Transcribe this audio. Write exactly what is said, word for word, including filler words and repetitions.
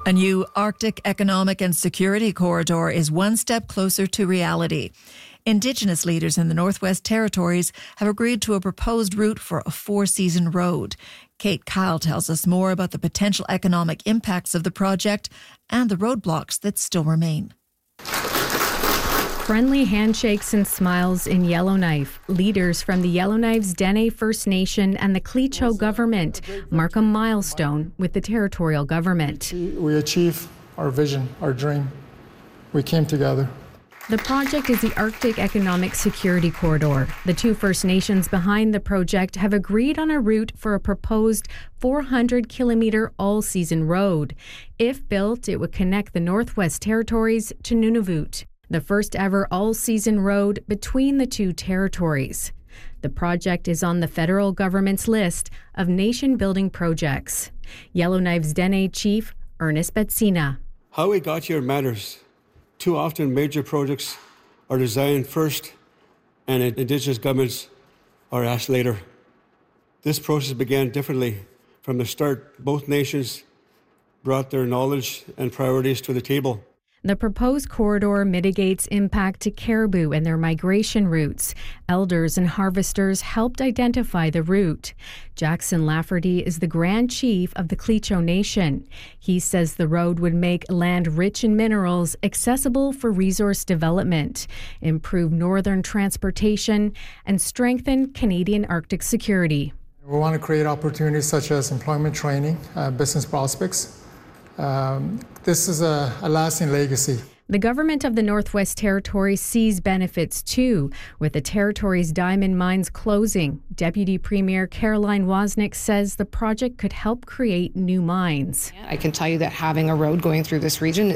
A new Arctic Economic and Security Corridor is one step closer to reality. Indigenous leaders in the Northwest Territories have agreed to a proposed route for a four-season road. Kate Kyle tells us more about the potential economic impacts of the project and the roadblocks that still remain. Friendly handshakes and smiles in Yellowknife. Leaders from the Yellowknife's Dene First Nation and the Cleacho government mark a milestone with the territorial government. We achieved our vision, our dream. We came together. The project is the Arctic Economic Security Corridor. The two First Nations behind the project have agreed on a route for a proposed four hundred kilometre all-season road. If built, it would connect the Northwest Territories to Nunavut, the first ever all-season road between the two territories. The project is on the federal government's list of nation-building projects. Yellowknife's Dene Chief Ernest Betsina. How we got here matters. Too often major projects are designed first and Indigenous governments are asked later. This process began differently. From the start, both nations brought their knowledge and priorities to the table. The proposed corridor mitigates impact to caribou and their migration routes. Elders and harvesters helped identify the route. Jackson Lafferty is the Grand Chief of the Cleacho Nation. He says the road would make land rich in minerals accessible for resource development, improve northern transportation, and strengthen Canadian Arctic security. We want to create opportunities such as employment training, uh, business prospects. Um, this is a, a lasting legacy. The government of the Northwest Territories sees benefits too, with the territory's diamond mines closing. Deputy Premier Caroline Wozniak says the project could help create new mines. I can tell you that having a road going through this region